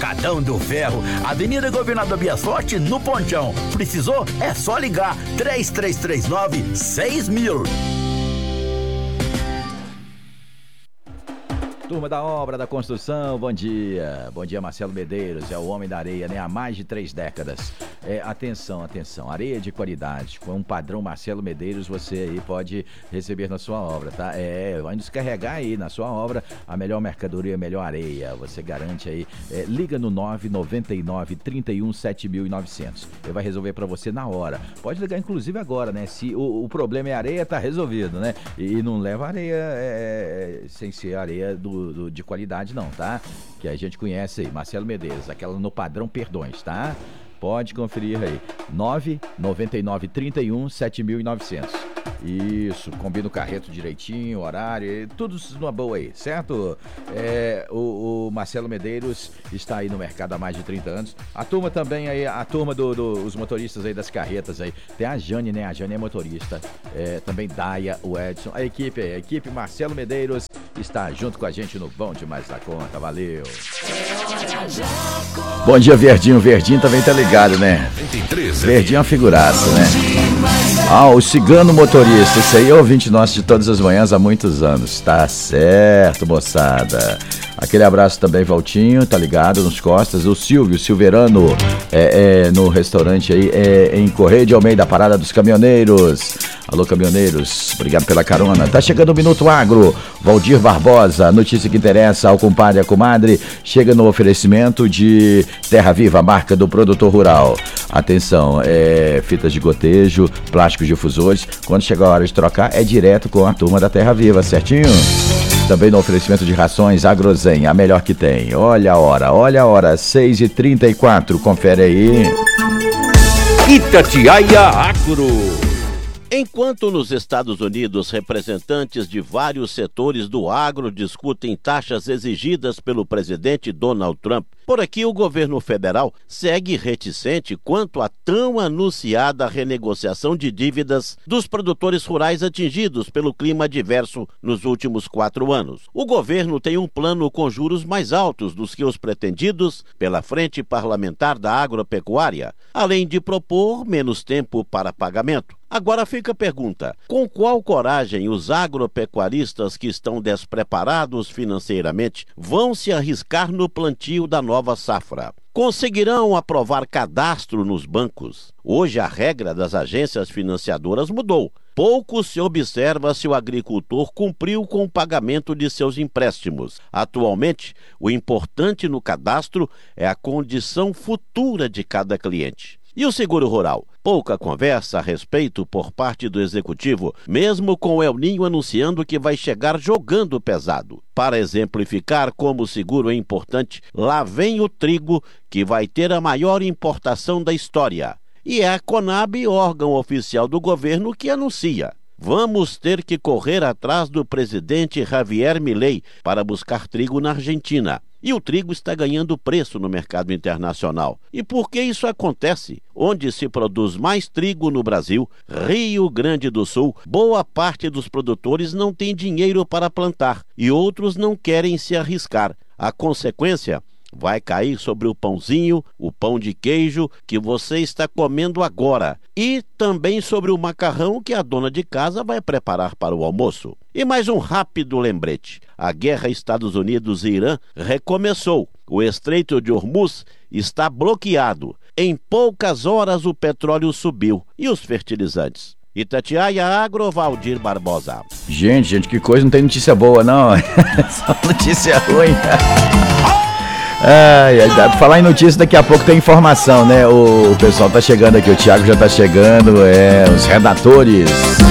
Atacadão do Ferro, Avenida Governador Bias Forte, no Ponchão. Precisou? É só ligar 3339-6000. Turma da obra, da construção, bom dia. Bom dia, Marcelo Medeiros, é o homem da areia, né? Há mais de 3 décadas. Atenção, areia de qualidade, com um padrão Marcelo Medeiros, você aí pode receber na sua obra, tá? Vai descarregar aí na sua obra a melhor mercadoria, a melhor areia, você garante aí. Liga no 999-31-7900. Ele vai resolver pra você na hora. Pode ligar inclusive agora, né? Se o problema é areia, tá resolvido, né? E não leva areia sem ser areia de qualidade não, tá? Que a gente conhece aí, Marcelo Medeiros, aquela no padrão Perdões, tá? Pode conferir aí, 999-31-7900. Isso, combina o carreto direitinho, horário, tudo numa boa aí, certo? O Marcelo Medeiros está aí no mercado há mais de 30 anos. A turma também aí, a turma dos motoristas aí das carretas aí. Tem a Jane, né? A Jane é motorista. Também Daia, o Edson. A equipe Marcelo Medeiros está junto com a gente no Bom Demais da Conta. Valeu! Bom dia, Verdinho. Verdinho também tá ligado, né? Verdinho é uma figuraça, né? O cigano motorista, esse aí é ouvinte nosso de todas as manhãs há muitos anos. Tá certo, moçada. Aquele abraço também, Valtinho, tá ligado nos costas. O Silverano, no restaurante aí, em Correio de Almeida, Parada dos Caminhoneiros. Alô, caminhoneiros, obrigado pela carona. Tá chegando o Minuto Agro. Valdir Barbosa, notícia que interessa ao compadre e à comadre, chega no oferecimento de Terra Viva, marca do produtor rural. Atenção, fitas de gotejo, plásticos difusores. Quando chegar a hora de trocar, é direto com a turma da Terra Viva, certinho? Também no oferecimento de rações Agrozen, a melhor que tem. Olha a hora, 6h34, confere aí. Itatiaia Agro. Enquanto nos Estados Unidos, representantes de vários setores do agro discutem taxas exigidas pelo presidente Donald Trump, por aqui o governo federal segue reticente quanto à tão anunciada renegociação de dívidas dos produtores rurais atingidos pelo clima adverso nos últimos 4 anos. O governo tem um plano com juros mais altos dos que os pretendidos pela Frente Parlamentar da Agropecuária, além de propor menos tempo para pagamento. Agora fica a pergunta: com qual coragem os agropecuaristas que estão despreparados financeiramente vão se arriscar no plantio da nova safra? Conseguirão aprovar cadastro nos bancos? Hoje a regra das agências financiadoras mudou. Pouco se observa se o agricultor cumpriu com o pagamento de seus empréstimos. Atualmente, o importante no cadastro é a condição futura de cada cliente. E o seguro rural? Pouca conversa a respeito por parte do executivo, mesmo com o El Ninho anunciando que vai chegar jogando pesado. Para exemplificar como o seguro é importante, lá vem o trigo, que vai ter a maior importação da história. E é a Conab, órgão oficial do governo, que anuncia: vamos ter que correr atrás do presidente Javier Milei para buscar trigo na Argentina. E o trigo está ganhando preço no mercado internacional. E por que isso acontece? Onde se produz mais trigo no Brasil, Rio Grande do Sul, boa parte dos produtores não tem dinheiro para plantar e outros não querem se arriscar. A consequência vai cair sobre o pãozinho, o pão de queijo que você está comendo agora, e também sobre o macarrão que a dona de casa vai preparar para o almoço. E mais um rápido lembrete: a guerra Estados Unidos e Irã recomeçou. O Estreito de Hormuz está bloqueado. Em poucas horas o petróleo subiu. E os fertilizantes? Itatiaia Agro, Valdir Barbosa. Gente, que coisa, não tem notícia boa não. Só notícia ruim. Falar em notícia, daqui a pouco tem informação, né? O pessoal tá chegando aqui, o Thiago já tá chegando, os redatores.